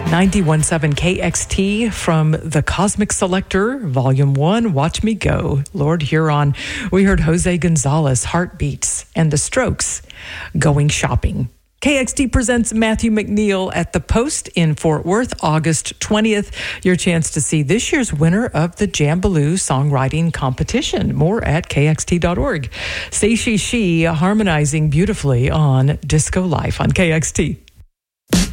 91.7 KXT from the Cosmic Selector, Volume 1, Watch Me Go, Lord Huron. We heard Jose Gonzalez, Heartbeats, and The Strokes, Going Shopping. KXT presents Matthew McNeil at the Post in Fort Worth, August 20th. Your chance to see this year's winner of the Jambaloo Songwriting Competition. More at kxt.org. Say She harmonizing beautifully on Disco Life on KXT.